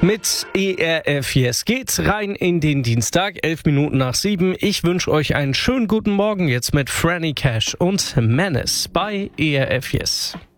Mit ERF Yes geht's rein in den Dienstag, 11 Minuten nach 7. Ich wünsche euch einen schönen guten Morgen jetzt mit Franny Cash und Menace bei ERF Yes.